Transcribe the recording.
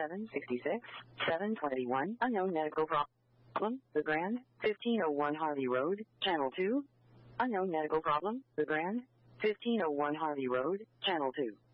766, 721. Unknown medical problem. The Grand, 1501 Harvey Road, Channel 2. Unknown medical problem. The Grand, 1501 Harvey Road, Channel 2.